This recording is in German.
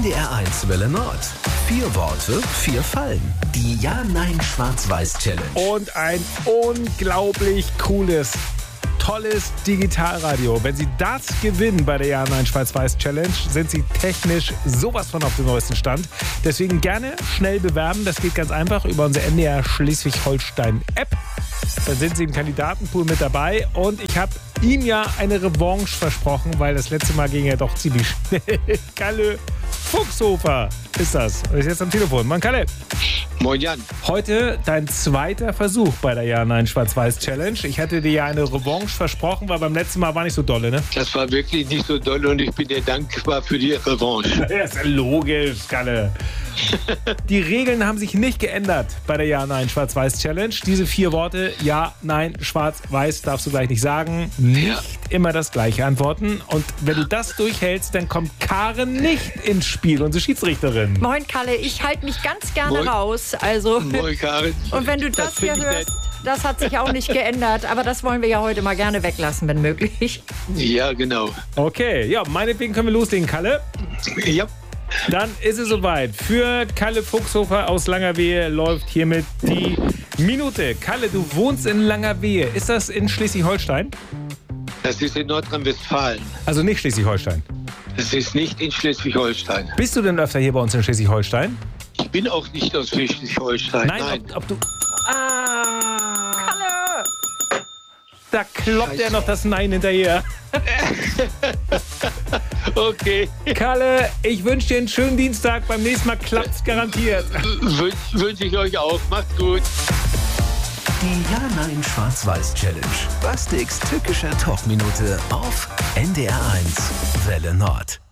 NDR1 Welle Nord. 4 Worte, 4 Fallen. Die Ja-Nein-Schwarz-Weiß-Challenge. Und ein unglaublich cooles, tolles Digitalradio. Wenn Sie das gewinnen bei der Ja-Nein-Schwarz-Weiß-Challenge, sind Sie technisch sowas von auf dem neuesten Stand. Deswegen gerne schnell bewerben. Das geht ganz einfach über unsere NDR Schleswig-Holstein-App. Dann sind Sie im Kandidatenpool mit dabei. Und ich habe ihm ja eine Revanche versprochen, weil das letzte Mal ging ja doch ziemlich schnell. Kalle Fuchshofer ist das. Und ist jetzt am Telefon. Mann, Kalle. Moin Jan. Heute dein zweiter Versuch bei der Ja-Nein-Schwarz-Weiß-Challenge. Ich hatte dir ja eine Revanche versprochen, weil beim letzten Mal war nicht so dolle, ne? Das war wirklich nicht so doll und ich bin dir dankbar für die Revanche. Ja, ist ja logisch, Kalle. Die Regeln haben sich nicht geändert bei der Ja-Nein-Schwarz-Weiß-Challenge. Diese 4 Worte, Ja, Nein, Schwarz-Weiß, darfst du gleich nicht sagen. Nicht immer das gleiche antworten. Und wenn du das durchhältst, dann kommt Karen nicht ins Spiel, unsere Schiedsrichterin. Moin Kalle, ich halte mich ganz gerne Moin. raus. Also, Moin Karin. und wenn du das hier find ich hörst, das hat sich auch nicht geändert. Aber das wollen wir ja heute mal gerne weglassen, wenn möglich. Ja, genau. Okay, ja, meinetwegen können wir loslegen, Kalle. Ja. Dann ist es soweit. Für Kalle Fuchshofer aus Langerwehe läuft hiermit die Minute. Kalle, du wohnst in Langerwehe. Ist das in Schleswig-Holstein? Das ist in Nordrhein-Westfalen. Also nicht Schleswig-Holstein. Das ist nicht in Schleswig-Holstein. Bist du denn öfter hier bei uns in Schleswig-Holstein? Ich bin auch nicht aus Schleswig-Holstein. Nein. Ob du... Kalle! Da kloppt er noch das Nein hinterher. Okay. Kalle, ich wünsche dir einen schönen Dienstag. Beim nächsten Mal klappt's garantiert. Wünsche ich euch auch. Macht's gut. Die Ja-Nein-Schwarz-Weiß-Challenge. Bastiks tückischer Talkminute auf NDR1 Welle Nord.